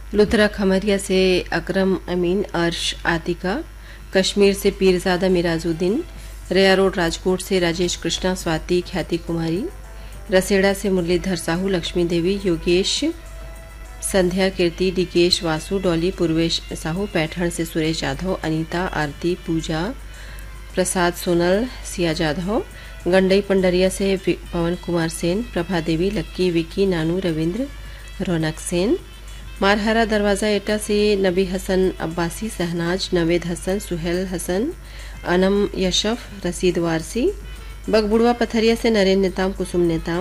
लुथरा खमरिया से अकरम अमीन, अर्श आतिका, कश्मीर से पीरजादा मिराजुद्दीन, रेया रोड राजकोट से राजेश कृष्णा, स्वाति, ख्याति कुमारी, रसेड़ा से मुरलीधर साहू, लक्ष्मी देवी, योगेश, संध्या, कीर्ति, डिकेश, वासु, डॉली, पूर्वेश साहू, पैठण से सुरेश जाधव, अनीता, आरती, पूजा, प्रसाद, सोनल, सिया जाधव, गंडई पंडरिया से पवन कुमार सेन, प्रभा देवी, लक्की, विकी, नानू, रविंद्र, रौनक सेन, मारहरा दरवाजा एटा से नबी हसन अब्बासी, सहनाज, नवेद हसन, सुहेल हसन, अनम यशफ, रसीद वारसी, बगबुड़वा पथरिया से नरेंद्र नेताम, कुसुम नेताम,